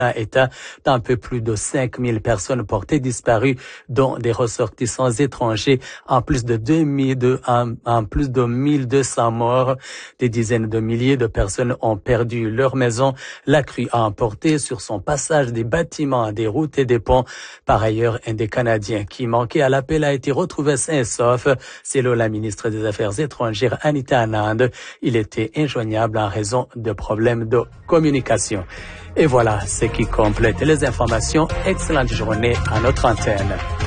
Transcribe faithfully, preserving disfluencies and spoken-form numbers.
État d'un peu plus de cinq mille personnes portées disparues, dont des ressortissants étrangers, en plus de deux mille, de, en, en plus de mille deux cents morts. Des dizaines de milliers de personnes ont perdu leur maison. La crue a emporté sur son passage des bâtiments, des routes et des ponts. Par ailleurs, un des Canadiens qui manquait à l'appel a été retrouvé sain et sauf. Selon la ministre des Affaires étrangères, Anita Anand, il était injoignable en raison de problèmes de communication. Et voilà ce qui complète les informations. Excellente journée à notre antenne.